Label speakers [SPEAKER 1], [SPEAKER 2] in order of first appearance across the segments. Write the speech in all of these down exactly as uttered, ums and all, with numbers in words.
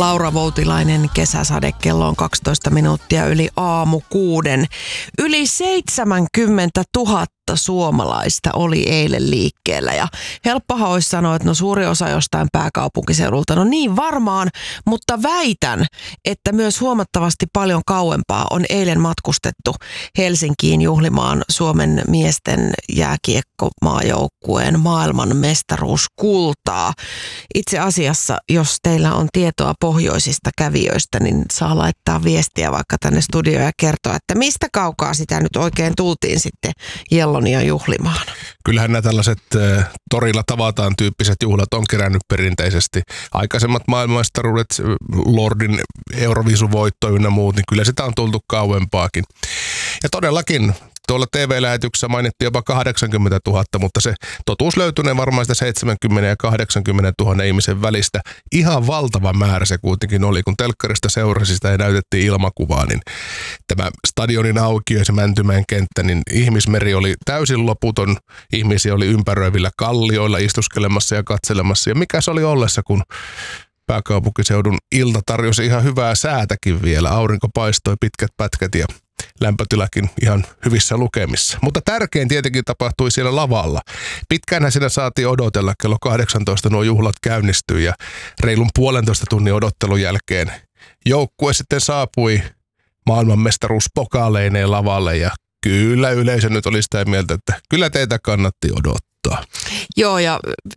[SPEAKER 1] Laura Voutilainen, Kesäsade, kello on kaksitoista minuuttia yli aamu kuuden. Yli seitsemänkymmentätuhatta suomalaista oli eilen liikkeellä ja helppohan olisi sanoa, että no suuri osa jostain pääkaupunkiseudulta. No niin varmaan, mutta väitän, että myös huomattavasti paljon kauempaa on eilen matkustettu Helsinkiin juhlimaan Suomen miesten jääkiekkomaajoukkueen maailman mestaruuskultaa. Itse asiassa, jos teillä on tietoa pohjoisista kävijöistä, niin saa laittaa viestiä vaikka tänne studioon ja kertoa, että mistä kaukaa sitä nyt oikein tultiin sitten Jellonia juhlimaan.
[SPEAKER 2] Kyllähän nämä tällaiset äh, torilla tavataan tyyppiset juhlat on kerännyt perinteisesti. Aikaisemmat maailmanmestaruudet, Lordin Euroviisuvoitto ynnä muut, niin kyllä sitä on tultu kauempaakin. Ja todellakin tuolla T V-lähetyksessä mainittiin jopa kahdeksankymmentätuhatta, mutta se totuus löytyneen varmaan sitä seitsemänkymmentä ja kahdeksankymmentätuhatta ihmisen välistä. Ihan valtava määrä se kuitenkin oli, kun telkkarista seurasi sitä ja näytettiin ilmakuvaa, niin tämä stadionin aukio ja se Mäntymäen kenttä, niin ihmismeri oli täysin loputon. Ihmisiä oli ympäröivillä kallioilla istuskelemassa ja katselemassa. Ja mikä se oli ollessa, kun pääkaupunkiseudun ilta tarjosi ihan hyvää säätäkin vielä. Aurinko paistoi pitkät pätkät ja lämpötilakin ihan hyvissä lukemissa. Mutta tärkein tietenkin tapahtui siellä lavalla. Pitkäänhän siinä saatiin odotella. Kello kahdeksantoista nuo juhlat käynnistyi ja reilun puolentoista tunnin odottelun jälkeen joukkue sitten saapui maailmanmestaruuspokaaleineen lavalle ja kyllä yleisö nyt oli sitä mieltä, että kyllä teitä kannatti odottaa.
[SPEAKER 1] Joo, ja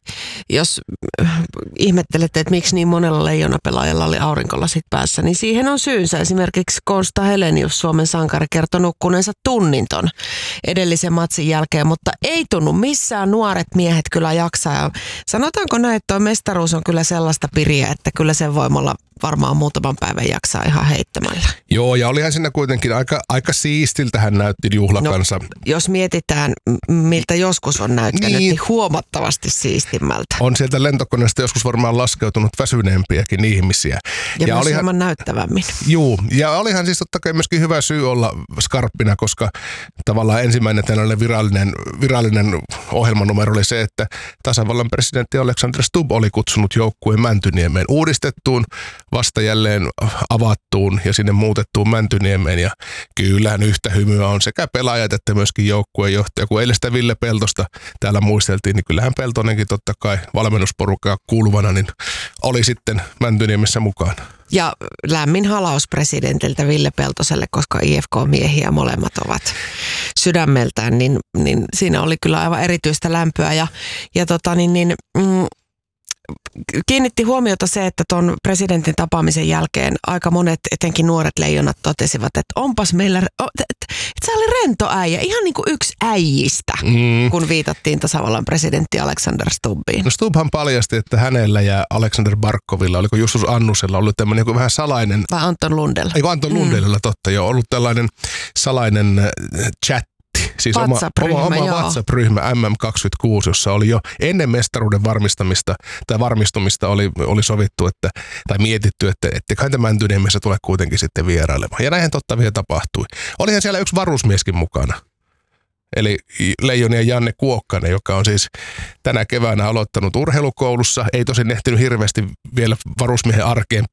[SPEAKER 1] jos ihmettelette, että miksi niin monella leijonapelaajalla oli aurinkolasit päässä, niin siihen on syynsä. Esimerkiksi Konsta Helenius, Suomen sankari, kertoi nukkuneensa tunnin ton edellisen matsin jälkeen, mutta ei tunnu missään nuoret miehet kyllä jaksaa. Ja sanotaanko näin, että tuo mestaruus on kyllä sellaista piriä, että kyllä sen voimalla varmaan muutaman päivän jaksaa ihan heittämällä.
[SPEAKER 2] Joo, ja olihan siinä kuitenkin aika, aika siistiltä hän näytti juhlakansa.
[SPEAKER 1] No, jos mietitään, miltä joskus on näyttänyt, niin, niin huomattavasti siistimmältä.
[SPEAKER 2] On sieltä lentokoneesta joskus varmaan laskeutunut väsyneempiäkin ihmisiä.
[SPEAKER 1] Ja, ja myös olihan hieman näyttävämmin.
[SPEAKER 2] Juu, ja olihan siis totta kai myöskin hyvä syy olla skarppina, koska tavallaan ensimmäinen tällainen virallinen, virallinen ohjelmanumero oli se, että tasavallan presidentti Alexander Stubb oli kutsunut joukkueen Mäntyniemeen uudistettuun, vasta jälleen avattuun ja sinne muutettuun Mäntyniemeen. Ja kyllähän yhtä hymyä on sekä pelaajat että myöskin joukkueen johtaja. Kun eilen sitä Ville Peltosta täällä muisteltiin, niin kyllähän Peltonenkin totta kai valmennusporukkaa kuuluvana, niin oli sitten Mäntyniemessä mukana.
[SPEAKER 1] Ja lämmin halaus presidentiltä Ville Peltoselle, koska I F K-miehiä molemmat ovat sydämeltään, niin, niin siinä oli kyllä aivan erityistä lämpöä. Ja, ja tota niin, niin mm, kiinnitti huomiota se, että tuon presidentin tapaamisen jälkeen aika monet, etenkin nuoret leijonat, totesivat, että onpas meillä, että et sä oli rento äijä, ihan niin kuin yksi äijistä, mm. kun viitattiin tasavallan presidentti Alexander Stubbiin.
[SPEAKER 2] No Stubbhan paljasti, että hänellä ja Alexander Barkovilla, oliko Justus Annusella, ollut tämmöinen vähän salainen.
[SPEAKER 1] Vai Anton Lundella.
[SPEAKER 2] Eikö Anton mm. Lundellilla, totta jo, ollut tällainen salainen chat. Siis oma, oma, oma WhatsApp-ryhmä M M kaksikymmentäkuusi, jossa oli jo ennen mestaruuden varmistamista tai varmistumista oli, oli sovittu että, tai mietitty, että etteköhän tämä Mäntyniemessä tule kuitenkin sitten vierailemaan. Ja näinhän totta vielä tapahtui. Olihan siellä yksi varusmieskin mukana. Eli Leijonien Janne Kuokkanen, joka on siis tänä keväänä aloittanut urheilukoulussa. Ei tosin ehtinyt hirveästi vielä varusmiehen arkeen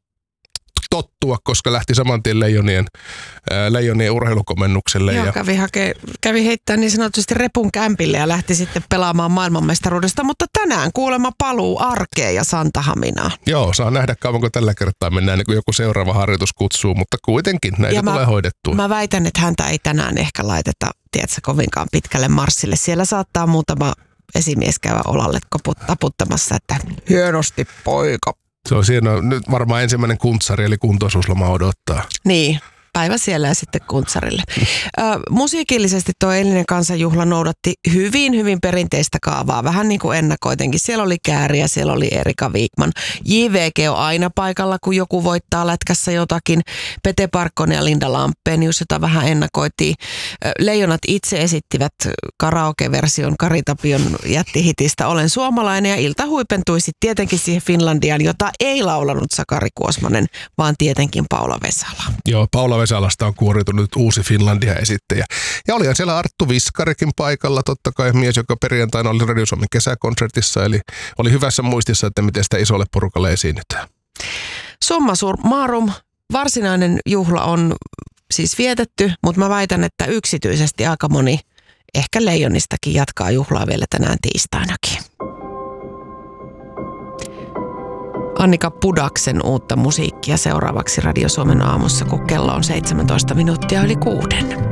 [SPEAKER 2] tottua, koska lähti saman tien Leijonien, ää, Leijonien urheilukomennukselle.
[SPEAKER 1] Joo,
[SPEAKER 2] ja
[SPEAKER 1] kävi, hake, kävi heittämään niin sanotusti repun kämpille ja lähti sitten pelaamaan maailmanmestaruudesta, mutta tänään kuulemma paluu arkeen ja Santahaminaan.
[SPEAKER 2] Joo, saa nähdä kauanko tällä kertaa mennään, niin kuin joku seuraava harjoitus kutsuu, mutta kuitenkin näitä ja tulee mä, hoidettua.
[SPEAKER 1] Mä väitän, että häntä ei tänään ehkä laiteta, tiedätkö, kovinkaan pitkälle marssille. Siellä saattaa muutama esimies käydä olalle taputtamassa, että hienosti poika.
[SPEAKER 2] Se on siinä nyt varmaan ensimmäinen kuntsari, eli kuntoisuusloma odottaa.
[SPEAKER 1] Niin, päivä siellä ja sitten kuntsarille. Ö, musiikillisesti tuo eilinen kansanjuhla noudatti hyvin, hyvin perinteistä kaavaa. Vähän niin kuin ennakoitenkin. Siellä oli Kääriä, siellä oli Erika Wigman. J V G on aina paikalla, kun joku voittaa lätkässä jotakin. Pete Parkkonen ja Linda Lampenius, jota vähän ennakoitiin. Leijonat itse esittivät karaoke-version Kari Tapion jättihitistä Olen suomalainen, ja ilta huipentui sitten tietenkin siihen Finlandiaan, jota ei laulanut Sakari Kuosmanen, vaan tietenkin Paula Vesala.
[SPEAKER 2] Joo, Paula Vesalasta on kuoriutunut uusi Finlandia-esittäjä. Ja olihan siellä Arttu Viskarikin paikalla, totta kai mies, joka perjantaina oli Radio Suomen kesäkonsertissa, eli oli hyvässä muistissa, että miten sitä isolle porukalle esiinnytään.
[SPEAKER 1] summa summarum, varsinainen juhla on siis vietetty, mutta mä väitän, että yksityisesti aika moni, ehkä Leijonistakin, jatkaa juhlaa vielä tänään tiistainakin. Annika Pudaksen uutta musiikkia seuraavaksi Radio Suomen aamussa, kun kello on seitsemäntoista minuuttia yli kuuden.